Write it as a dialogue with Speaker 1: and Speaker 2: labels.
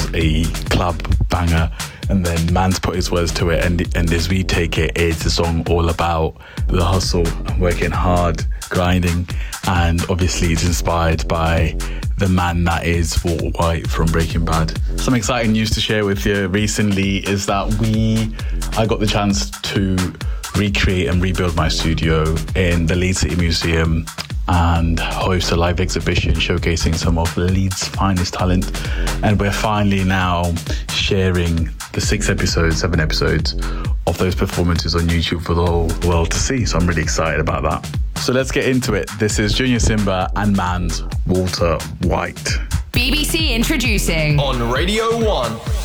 Speaker 1: a club banger, and then Man's put his words to it, and as we take it, it's a song all about the hustle and working hard, grinding, and obviously it's inspired by the man that is Walter White from Breaking Bad. Some exciting news to share with you recently is that I got the chance to recreate and rebuild my studio in the Leeds City Museum and host a live exhibition showcasing some of Leeds' finest talent. And we're finally now sharing the 7 episodes of those performances on YouTube for the whole world to see. So I'm really excited about that. So let's get into it. This is Junior Simba and Man's Walter White.
Speaker 2: BBC introducing
Speaker 3: on Radio 1.